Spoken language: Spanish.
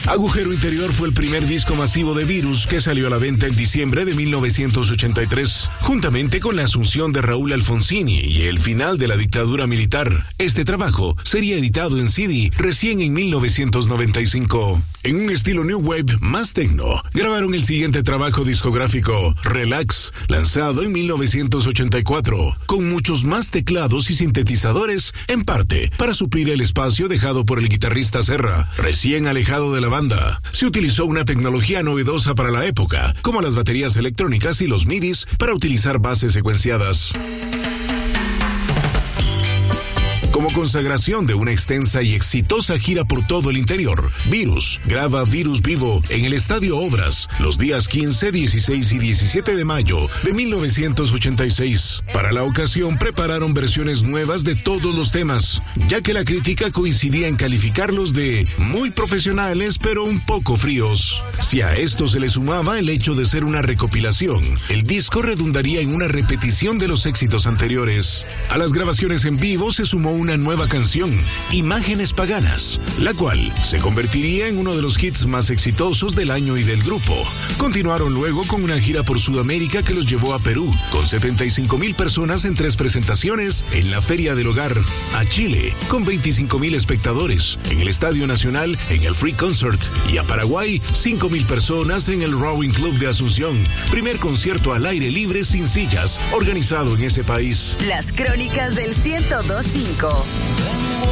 Agujero Interior fue el primer disco masivo de Virus que salió a la venta en diciembre de 1983, juntamente con la asunción de Raúl Alfonsini y el final de la dictadura militar. Este trabajo sería editado en CD recién en 1995. En un estilo New Wave más techno, grabaron el siguiente trabajo discográfico, Relax, lanzado en 1984, con muchos más teclados y sintetizadores, en parte para suplir el espacio dejado por el guitarrista Serra, recién alejado de la banda. Se utilizó una tecnología novedosa para la época, como las baterías electrónicas y los MIDIs para utilizar bases secuenciadas. Como consagración de una extensa y exitosa gira por todo el interior, Virus graba Virus Vivo en el Estadio Obras los días 15, 16 y 17 de mayo de 1986. Para la ocasión prepararon versiones nuevas de todos los temas, ya que la crítica coincidía en calificarlos de muy profesionales pero un poco fríos. Si a esto se le sumaba el hecho de ser una recopilación, el disco redundaría en una repetición de los éxitos anteriores. A las grabaciones en vivo se sumó una nueva canción, Imágenes Paganas, la cual se convertiría en uno de los hits más exitosos del año y del grupo. Continuaron luego con una gira por Sudamérica que los llevó a Perú, con 75,000 personas en 3 presentaciones en la Feria del Hogar, a Chile, con 25,000 espectadores, en el Estadio Nacional, en el Free Concert, y a Paraguay, 5,000 personas en el Rowing Club de Asunción, primer concierto al aire libre sin sillas, organizado en ese país. Las crónicas del 102.5.